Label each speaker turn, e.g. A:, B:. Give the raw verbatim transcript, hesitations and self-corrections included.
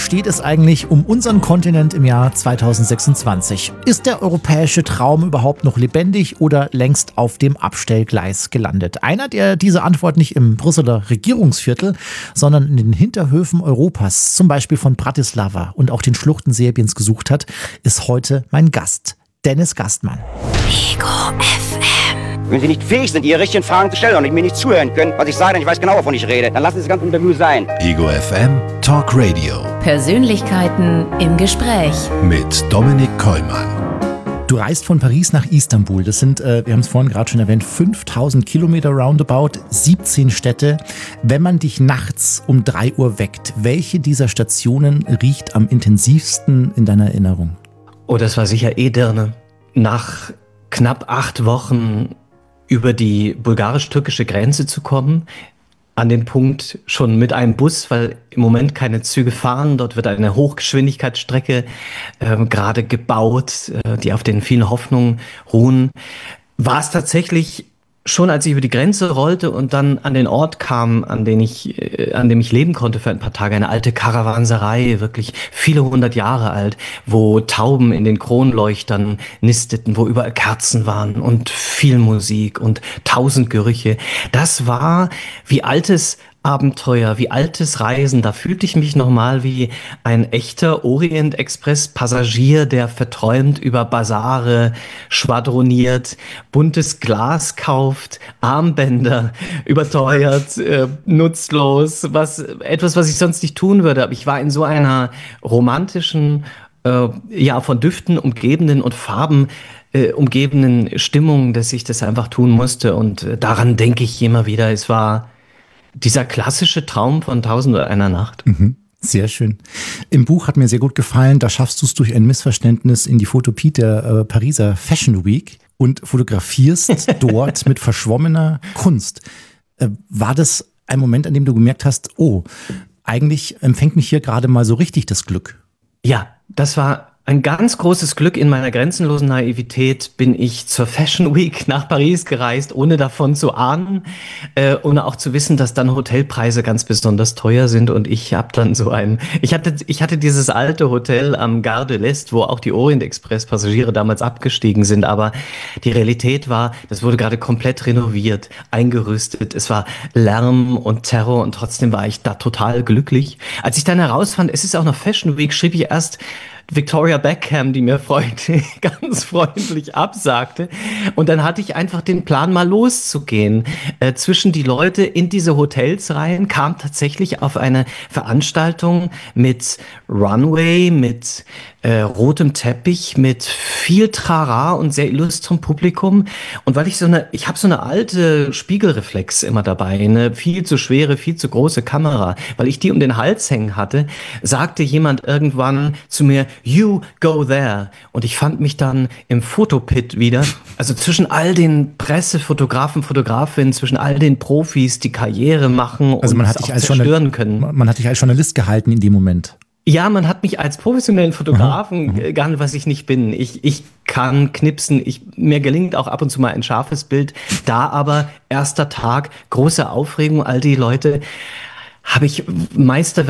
A: steht es eigentlich um unseren Kontinent im Jahr zweitausendsechsundzwanzig? Ist der europäische Traum überhaupt noch lebendig oder längst auf dem Abstellgleis gelandet? Einer, der diese Antwort nicht im Brüsseler Regierungsviertel, sondern in den Hinterhöfen Europas, zum Beispiel von Bratislava und auch den Schluchten Serbiens gesucht hat, ist heute mein Gast, Dennis Gastmann.
B: Ego F M.
C: Wenn Sie nicht fähig sind, Ihre richtigen Fragen zu stellen und mir nicht zuhören können, was ich sage, denn ich weiß genau, wovon ich rede, dann lassen Sie das ganze Interview sein.
D: Ego F M Talk Radio.
B: Persönlichkeiten im Gespräch.
D: Mit Dominik Kollmann.
A: Du reist von Paris nach Istanbul. Das sind, äh, wir haben es vorhin gerade schon erwähnt, fünftausend Kilometer roundabout, siebzehn Städte. Wenn man dich nachts um drei Uhr weckt, welche dieser Stationen riecht am intensivsten in deiner Erinnerung?
E: Oh, das war sicher Edirne. Nach knapp acht Wochen über die bulgarisch-türkische Grenze zu kommen, an den Punkt schon mit einem Bus, weil im Moment keine Züge fahren. Dort wird eine Hochgeschwindigkeitsstrecke äh, gerade gebaut, äh, die auf den vielen Hoffnungen ruhen. War es tatsächlich schon, als ich über die Grenze rollte und dann an den Ort kam, an den ich, äh, an dem ich leben konnte für ein paar Tage, eine alte Karawanserei, wirklich viele hundert Jahre alt, wo Tauben in den Kronleuchtern nisteten, wo überall Kerzen waren und viel Musik und tausend Gerüche. Das war wie altes Abenteuer, wie altes Reisen. Da fühlte ich mich nochmal wie ein echter Orient-Express-Passagier, der verträumt über Basare schwadroniert, buntes Glas kauft, Armbänder überteuert, äh, nutzlos, was etwas, was ich sonst nicht tun würde. Aber ich war in so einer romantischen, äh, ja, von Düften umgebenen und Farben äh, umgebenen Stimmung, dass ich das einfach tun musste. Und äh, daran denke ich immer wieder. Es war dieser klassische Traum von Tausend und einer Nacht.
A: Mhm, sehr schön. Im Buch hat mir sehr gut gefallen, da schaffst du es durch ein Missverständnis in die Photopie der äh, Pariser Fashion Week und fotografierst dort mit verschwommener Kunst. Äh, war das ein Moment, an dem du gemerkt hast, oh, eigentlich empfängt mich hier gerade mal so richtig das Glück?
E: Ja, das war ein ganz großes Glück. In meiner grenzenlosen Naivität bin ich zur Fashion Week nach Paris gereist, ohne davon zu ahnen, äh, ohne auch zu wissen, dass dann Hotelpreise ganz besonders teuer sind. Und ich habe dann so ein, ich hatte, ich hatte dieses alte Hotel am Gare de l'Est, wo auch die Orient-Express-Passagiere damals abgestiegen sind. Aber die Realität war, das wurde gerade komplett renoviert, eingerüstet. Es war Lärm und Terror und trotzdem war ich da total glücklich. Als ich dann herausfand, es ist auch noch Fashion Week, schrieb ich erst Victoria Beckham, die mir freundlich, ganz freundlich absagte. Und dann hatte ich einfach den Plan, mal loszugehen. Äh, zwischen die Leute in diese Hotels rein, kam tatsächlich auf eine Veranstaltung mit Runway, mit äh, rotem Teppich, mit viel Trara und sehr illustrem Publikum. Und weil ich so eine, ich habe so eine alte Spiegelreflex immer dabei, eine viel zu schwere, viel zu große Kamera, weil ich die um den Hals hängen hatte, sagte jemand irgendwann zu mir, "You go there." Und ich fand mich dann im Fotopit wieder, also zwischen all den Pressefotografen, Fotografinnen, zwischen all den Profis, die Karriere machen und
A: also man hat
E: es
A: dich
E: auch
A: als
E: zerstören
A: Journal-
E: können.
A: Man hat dich als Journalist gehalten in dem Moment.
E: Ja, man hat mich als professionellen Fotografen
A: Mhm.
E: äh, gehandelt, was ich nicht bin. Ich, ich kann knipsen, ich, mir gelingt auch ab und zu mal ein scharfes Bild. Da aber erster Tag, große Aufregung, all die Leute, habe ich Meisterwerk